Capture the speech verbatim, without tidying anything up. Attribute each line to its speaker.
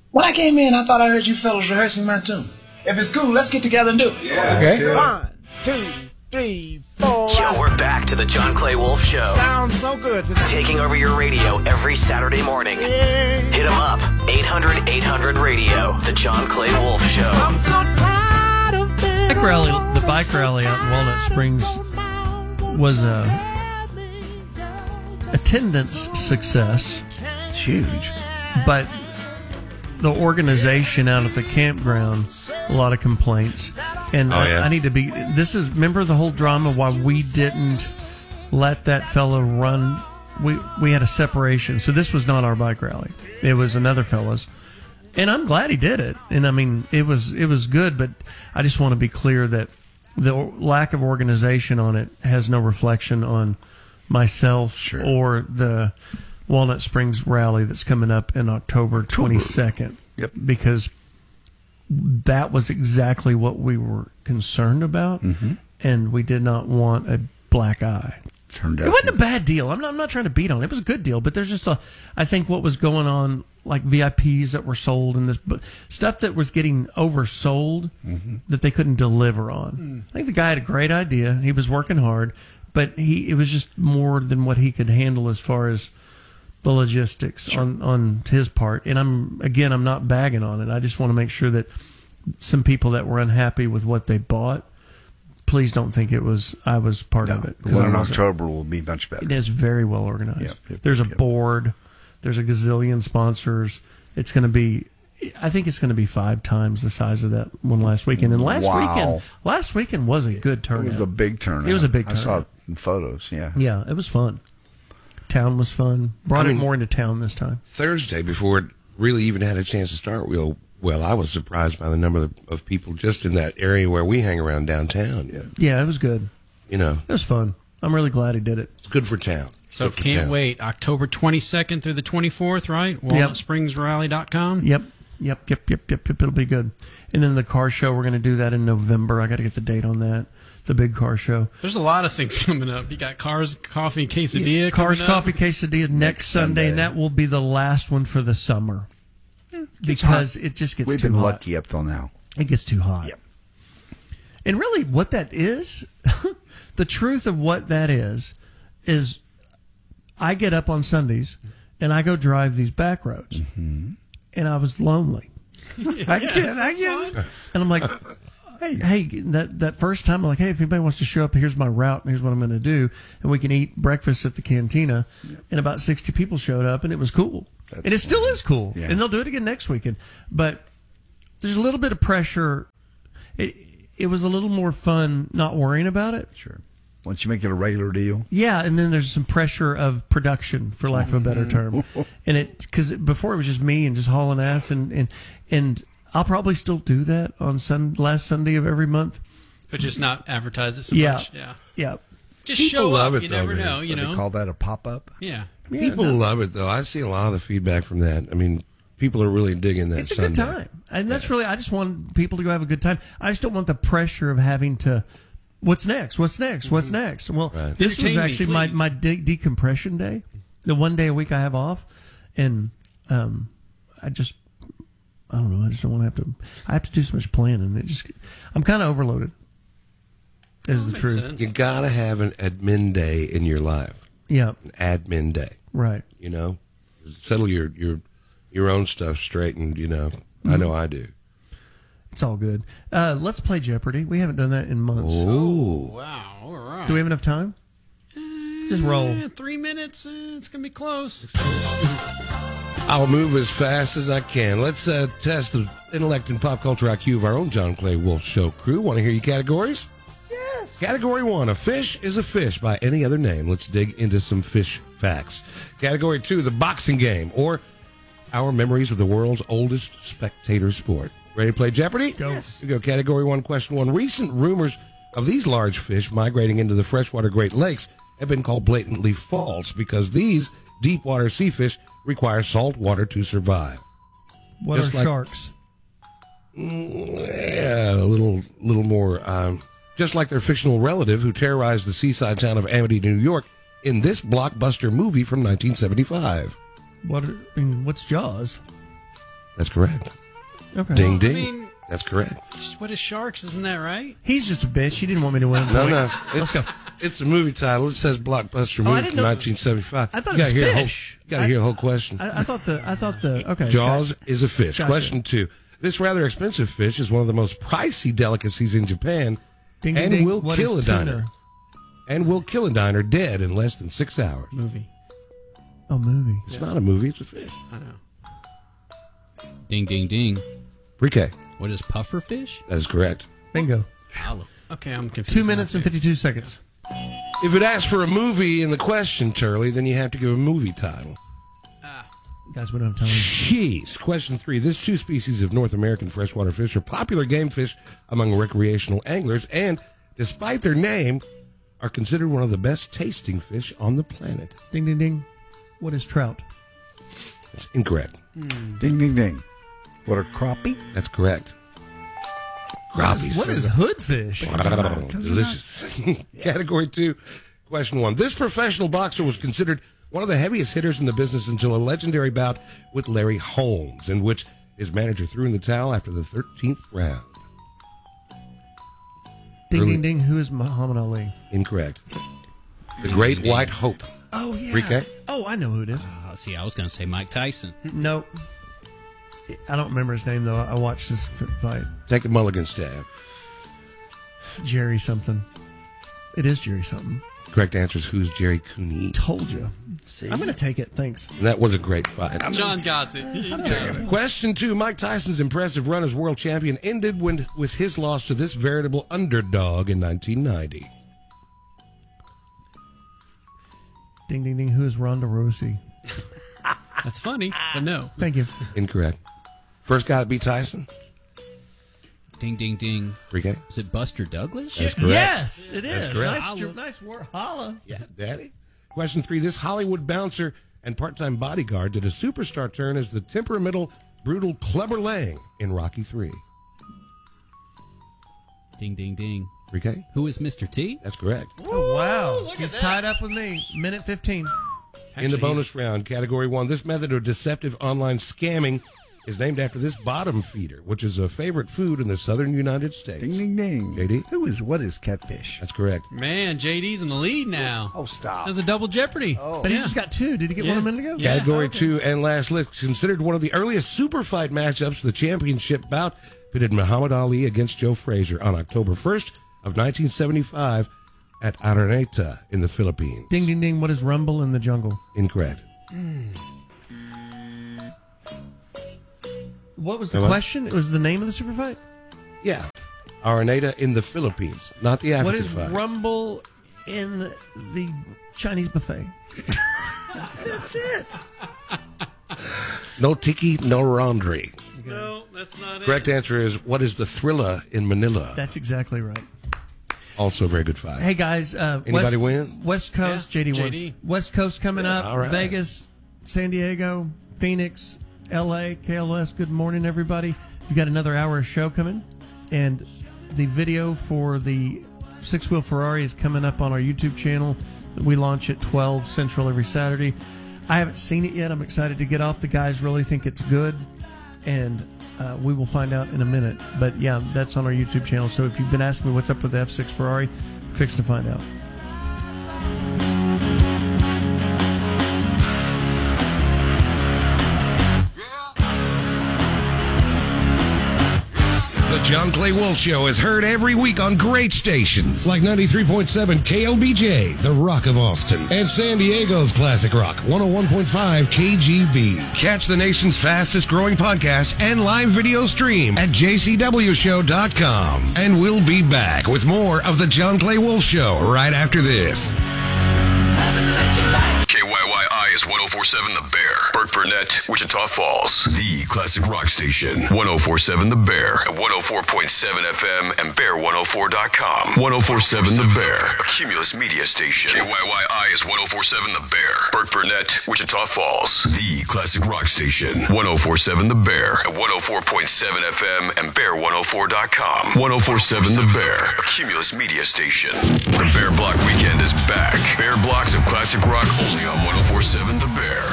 Speaker 1: When I came in, I thought I heard you fellows rehearsing my tune. If it's cool, let's get together and do it.
Speaker 2: Yeah. Okay.
Speaker 1: One, two, three, four.
Speaker 3: Yo, we're back to the John Clay Wolf Show.
Speaker 1: Sounds so good tonight.
Speaker 3: Taking over your radio every Saturday morning.
Speaker 1: Yeah.
Speaker 3: Hit him up, eight hundred eight hundred radio. The John Clay Wolf Show.
Speaker 1: I'm so tired of being
Speaker 4: Bike rally, the bike rally out in Walnut Springs was a attendance success.
Speaker 2: It's huge.
Speaker 4: But the organization out at the campground, a lot of complaints. And
Speaker 5: Oh,
Speaker 4: I,
Speaker 5: yeah.
Speaker 4: I need to be, this is, remember the whole drama why we didn't let that fellow run? We, we had a separation. So this was not our bike rally. It was another fella's. And I'm glad he did it. And I mean, it was, it was good, but I just want to be clear that the lack of organization on it has no reflection on myself
Speaker 2: Sure.
Speaker 4: or the Walnut Springs rally that's coming up in October twenty-second.
Speaker 2: Yep.
Speaker 4: Because that was exactly what we were concerned about,
Speaker 2: Mhm.
Speaker 4: and we did not want a black eye.
Speaker 2: Turned out
Speaker 4: It wasn't a bad deal. I'm not, I'm not trying to beat on it. It was a good deal, but there's just a, I think what was going on, like V I Ps that were sold and this, but stuff that was getting oversold
Speaker 2: Mm-hmm.
Speaker 4: that they couldn't deliver on. I think the guy had a great idea. He was working hard, but he, it was just more than what he could handle as far as the logistics on, on his part. And I'm, again, I'm not bagging on it. I just want to make sure that some people that were unhappy with what they bought, please don't think it was, I was part
Speaker 2: no,
Speaker 4: of it.
Speaker 2: the one
Speaker 4: I
Speaker 2: in
Speaker 4: wasn't.
Speaker 2: October will be much better.
Speaker 4: It is very well organized.
Speaker 2: Yep, yep,
Speaker 4: there's a
Speaker 2: yep.
Speaker 4: board. There's a gazillion sponsors. It's going to be, I think it's going to be five times the size of that one last weekend. And last
Speaker 2: Wow.
Speaker 4: weekend, last weekend was a good
Speaker 2: It
Speaker 4: turnout.
Speaker 2: was a big turnout.
Speaker 4: It was a big
Speaker 2: I saw it
Speaker 4: turnout.
Speaker 2: in photos, yeah.
Speaker 4: Yeah, it was fun. Town was fun. Brought
Speaker 5: I mean-
Speaker 4: it more into town this time.
Speaker 5: Thursday, before it really even had a chance to start, well, well, I was surprised by the number of, of people just in that area where we hang around downtown. Yeah.
Speaker 4: Yeah, it was good.
Speaker 5: You know,
Speaker 4: It was fun. I'm really glad he did it.
Speaker 5: it's good for town. It's
Speaker 6: So
Speaker 5: good for
Speaker 6: can't
Speaker 5: town.
Speaker 6: wait. October twenty-second through the twenty-fourth, right? walnut springs rally dot com.
Speaker 4: Yep. Yep, yep, yep, yep, yep. It'll be good. And then the car show, we're going to do that in November. I got to get the date on that. The big car show.
Speaker 6: There's a lot of things coming up. You got Cars, Coffee, Quesadilla.
Speaker 4: Cars,
Speaker 6: coming up.
Speaker 4: Coffee, Quesadilla next,
Speaker 2: Next
Speaker 4: Sunday,
Speaker 2: Sunday.
Speaker 4: and that will be the last one for the summer. Because it just gets
Speaker 2: We've
Speaker 4: too
Speaker 2: been
Speaker 4: hot.
Speaker 2: lucky up till now.
Speaker 4: It gets too hot.
Speaker 2: Yep.
Speaker 4: And really, what that is, the truth of what that is, is I get up on Sundays and I go drive these back roads,
Speaker 2: Mm-hmm.
Speaker 4: and I was lonely. I get, I get, and I'm like, hey, hey, that that first time, I'm like, hey, if anybody wants to show up, here's my route, and here's what I'm going to do, and we can eat breakfast at the cantina. And about sixty people showed up, and it was cool,
Speaker 2: That's
Speaker 4: and it still is cool,
Speaker 2: Yeah.
Speaker 4: and they'll do it again next weekend. But there's a little bit of pressure. It it was a little more fun not worrying about it.
Speaker 2: Sure. Once you make it a regular deal.
Speaker 4: Yeah, and then there's some pressure of production, for lack of a better term, and it because before it was just me and just hauling ass, and and and I'll probably still do that on sun last Sunday of every month.
Speaker 6: But just not advertise it so
Speaker 4: Yeah.
Speaker 6: much. Yeah.
Speaker 4: Yeah,
Speaker 6: Just
Speaker 5: People
Speaker 6: show
Speaker 5: love
Speaker 6: up.
Speaker 5: it,
Speaker 6: You
Speaker 5: though,
Speaker 6: never
Speaker 5: man.
Speaker 6: know, you
Speaker 2: What,
Speaker 6: know.
Speaker 2: they call that a pop-up?
Speaker 6: Yeah.
Speaker 4: Yeah,
Speaker 5: People
Speaker 4: no.
Speaker 5: love it, though. I see a lot of the feedback from that. I mean, people are really digging that
Speaker 4: It's a
Speaker 5: Sunday.
Speaker 4: good time, and that's really. I just want people to go have a good time. I just don't want the pressure of having to. What's next? What's next? What's next? Well,
Speaker 5: Right.
Speaker 4: this was
Speaker 6: Entertain me,
Speaker 4: actually my
Speaker 6: please.
Speaker 4: my de- decompression day, the one day a week I have off, and um, I just I don't know. I just don't want to have to. I have to do so much planning. It just I'm kind of overloaded. Is the
Speaker 6: Makes
Speaker 4: truth?
Speaker 6: sense.
Speaker 5: You got to have an admin day in your life,
Speaker 4: Yeah.
Speaker 5: an admin day.
Speaker 4: Right.
Speaker 5: You know, settle your your your own stuff straight, and you know, I know I do.
Speaker 4: It's all good. Uh, let's play Jeopardy. We haven't done that in months.
Speaker 5: Oh,
Speaker 6: Wow. All right.
Speaker 4: Do we have enough time? Just roll.
Speaker 6: Eh, three minutes. eh, it's going to be close.
Speaker 5: I'll move as fast as I can. Let's uh, test the intellect and pop culture I Q of our own John Clay Wolf Show crew. Want to hear your categories? Yes. Category one, a fish is a fish by any other name. Let's dig into some fish facts. Category two, the boxing game, or our memories of the world's oldest spectator sport. Ready to play Jeopardy?
Speaker 4: Go.
Speaker 5: Yes. Here we go. Category one, question one. Recent rumors of these large fish migrating into the freshwater Great Lakes have been called blatantly false because these deep water sea fish require salt water to survive.
Speaker 4: What
Speaker 5: Just
Speaker 4: are
Speaker 5: like-
Speaker 4: sharks?
Speaker 5: Yeah, a little, little more. Um, just like their fictional relative who terrorized the seaside town of Amity, New York, in this blockbuster movie from nineteen seventy-five.
Speaker 4: What? Are, I mean, what's Jaws?
Speaker 5: That's correct.
Speaker 4: Okay.
Speaker 5: Ding, ding.
Speaker 6: I mean-
Speaker 5: That's correct.
Speaker 6: What is Sharks? Isn't that right?
Speaker 4: He's just a bitch. He didn't want me to win.
Speaker 5: No, no.
Speaker 4: Let's
Speaker 5: It's,
Speaker 4: go.
Speaker 5: it's a movie title. It says blockbuster
Speaker 4: Oh, I
Speaker 5: movie
Speaker 4: didn't
Speaker 5: from
Speaker 4: know-
Speaker 5: nineteen seventy-five.
Speaker 4: I thought
Speaker 5: you
Speaker 4: it was
Speaker 5: gotta hear
Speaker 4: fish.
Speaker 5: The whole, you got to
Speaker 4: I-
Speaker 5: hear the whole question.
Speaker 4: I, I thought the. I thought the. Okay.
Speaker 5: Jaws is a fish.
Speaker 4: Gotcha.
Speaker 5: Question two. This rather expensive fish is one of the most pricey delicacies in Japan
Speaker 4: Ding, ding,
Speaker 5: and
Speaker 4: ding.
Speaker 5: will
Speaker 4: What
Speaker 5: kill a
Speaker 4: is tuna?
Speaker 5: diner. And will kill a diner dead in less than six hours.
Speaker 6: Movie.
Speaker 4: Oh, movie.
Speaker 5: It's not a movie, it's a fish.
Speaker 6: I know.
Speaker 7: Ding, ding, ding.
Speaker 5: Pre-K.
Speaker 7: What is puffer fish?
Speaker 5: That is correct.
Speaker 4: Bingo.
Speaker 6: Okay, I'm confused.
Speaker 4: Two minutes and fifty-two seconds.
Speaker 5: If it asks for a movie in the question, Turley, then you have to give a movie title.
Speaker 4: Guys, we don't have time.
Speaker 5: Jeez. Question three. This two species of North American freshwater fish are popular game fish among recreational anglers and, despite their name, are considered one of the best tasting fish on the planet.
Speaker 4: Ding, ding, ding. What is trout?
Speaker 5: That's incorrect.
Speaker 2: Ding, ding, ding. What are crappie?
Speaker 5: That's correct. Crappies.
Speaker 4: What is hoodfish?
Speaker 5: Oh, delicious. Category two, question one. This professional boxer was considered one of the heaviest hitters in the business until a legendary bout with Larry Holmes, in which his manager threw in the towel after the thirteenth round.
Speaker 4: Ding,
Speaker 5: Early-
Speaker 4: ding, ding. Who is Muhammad Ali?
Speaker 5: Incorrect. The Great
Speaker 7: ding, ding.
Speaker 5: White Hope.
Speaker 4: Oh, yeah.
Speaker 5: Pre-K?
Speaker 4: Oh, I know who it is.
Speaker 7: Uh, see, I was going to say Mike Tyson.
Speaker 4: No. I don't remember his name, though. I watched this fight.
Speaker 5: Take a mulligan stab.
Speaker 4: Jerry something. It is Jerry something.
Speaker 5: Correct answer is who's Jerry Cooney.
Speaker 4: Told you. I'm going to take it. Thanks.
Speaker 5: And that was a great fight.
Speaker 6: John got it.
Speaker 5: Question two. Mike Tyson's impressive run as world champion ended when, with his loss to this veritable underdog in nineteen ninety.
Speaker 4: Ding, ding, ding. Who is Ronda Rousey?
Speaker 6: That's funny, but no.
Speaker 4: Thank you.
Speaker 5: Incorrect. First guy to beat Tyson?
Speaker 7: Ding, ding, ding.
Speaker 5: Pre-K?
Speaker 7: Is it Buster Douglas?
Speaker 5: That's correct.
Speaker 4: Yes, it is.
Speaker 5: That's correct.
Speaker 4: Nice, ju- nice work. Holla.
Speaker 5: Yeah, Daddy. Question three. This Hollywood bouncer and part-time bodyguard did a superstar turn as the temperamental, brutal Clubber Lang in Rocky three.
Speaker 7: Ding, ding, ding.
Speaker 5: Pre-K?
Speaker 7: Who is Mister T?
Speaker 5: That's correct.
Speaker 4: Oh, wow. He's tied up with me. Minute fifteen.
Speaker 5: In the
Speaker 6: Actually,
Speaker 5: bonus round, category one, this method of deceptive online scamming is named after this bottom feeder, which is a favorite food in the southern United States.
Speaker 2: Ding, ding, ding.
Speaker 5: J D?
Speaker 2: Who is, what is catfish?
Speaker 5: That's correct.
Speaker 6: Man, J D's in the lead now.
Speaker 2: Oh, stop.
Speaker 6: That's a double jeopardy.
Speaker 2: Oh.
Speaker 4: But he
Speaker 6: Yeah.
Speaker 4: just got two. Did he get
Speaker 6: Yeah.
Speaker 4: one a minute ago?
Speaker 6: Yeah.
Speaker 5: Category
Speaker 6: okay.
Speaker 5: two and last list, considered one of the earliest super fight matchups, the championship bout pitted Muhammad Ali against Joe Frazier on October first of nineteen seventy-five at Araneta in the Philippines.
Speaker 4: Ding, ding, ding. What is Rumble in the Jungle?
Speaker 5: Incorrect.
Speaker 4: What was the
Speaker 5: What?
Speaker 4: question? It was the name of the super fight?
Speaker 5: Yeah. Araneta in the Philippines, not the African
Speaker 4: What is
Speaker 5: fight.
Speaker 4: Rumble in the Chinese buffet? That's it.
Speaker 5: No tiki, no laundry.
Speaker 6: No, that's not
Speaker 5: Correct answer is what is the Thrilla in Manila?
Speaker 4: That's exactly right.
Speaker 5: Also a very good fight.
Speaker 4: Hey, guys. Uh,
Speaker 5: Anybody
Speaker 4: West,
Speaker 5: win?
Speaker 4: West Coast,
Speaker 6: Yeah,
Speaker 4: J D won.
Speaker 6: J D.
Speaker 4: West Coast coming up.
Speaker 5: All right.
Speaker 4: Vegas, San Diego, Phoenix, L A, K L S. Good morning, everybody. You've got another hour of show coming. And the video for the six-wheel Ferrari is coming up on our YouTube channel. We launch at twelve Central every Saturday. I haven't seen it yet. I'm excited to get off. The guys really think it's good. And uh, we will find out in a minute. But, yeah, that's on our YouTube channel. So if you've been asking me what's up with the F six Ferrari, fix to find out.
Speaker 5: The John Clay Wolf Show is heard every week on great stations like ninety-three point seven K L B J, The Rock of Austin, and San Diego's Classic Rock, one oh one point five K G B. Catch the nation's fastest growing podcast and live video stream at j c w show dot com. And we'll be back with more of The John Clay Wolf Show right after this.
Speaker 8: K Y Y I is one oh four point seven The Bear. Burt Burnett, Wichita Falls. The classic rock station. one oh four point seven The Bear. At one oh four point seven F M and bear one oh four dot com. one oh four point seven The Bear. A Cumulus media station. K Y Y I is one oh four point seven The Bear. Burt Burnett, Wichita Falls. The classic rock station. one oh four point seven The Bear. At one oh four point seven F M and bear one oh four dot com. one oh four point seven The Bear. A Cumulus media station. The Bear Block Weekend is back. Bear blocks of classic rock only on one oh four point seven The Bear.